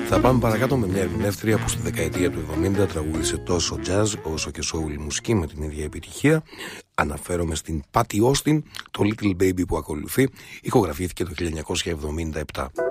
Θα πάμε παρακάτω με μια ερμηνεύτρια που στη δεκαετία του 70 τραγούδισε τόσο jazz όσο και soul μουσική με την ίδια επιτυχία. Αναφέρομαι στην Patty Austin. Το Little Baby που ακολουθεί ηχογραφήθηκε το 1977.